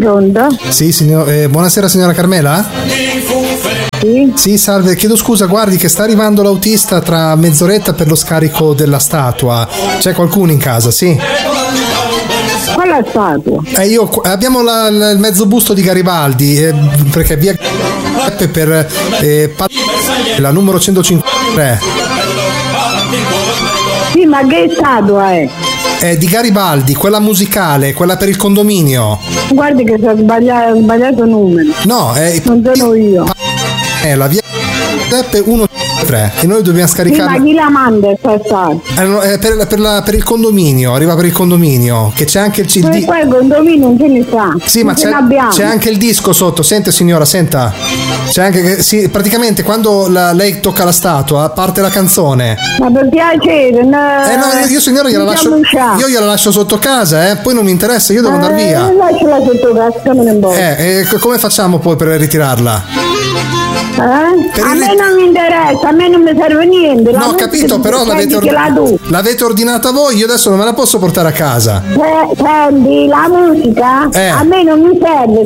Pronto? Sì, buonasera signora Carmela? Sì. Sì, salve, chiedo scusa, guardi che sta arrivando l'autista tra mezz'oretta per lo scarico della statua. C'è qualcuno in casa, sì? Qual è statua? Abbiamo il mezzo busto di Garibaldi, perché via per la numero 153. Sì, ma che statua è? È di Garibaldi, quella musicale, quella per il condominio. Guardi che ho sbagliato numero. No, non sono io. È la via Giuseppe 153 e noi dobbiamo scaricarla. Sì, ma chi la manda questa statua? Per il condominio, arriva per il condominio, che c'è anche il CD. Qua il condominio non ce ne sta. Sì, ma c'è anche il disco sotto. Sente signora, senta. C'è anche sì, praticamente quando lei tocca la statua parte la canzone. Ma per piacere, no, io signora gliela lascio sotto casa, poi non mi interessa, io devo andare via. Lasciala sotto casa, me ne importa. Come facciamo poi per ritirarla? A me non mi interessa, a me non mi serve niente. No, ho capito, però l'avete ordinata voi, io adesso non me la posso portare a casa. Senti, la musica a me non mi serve.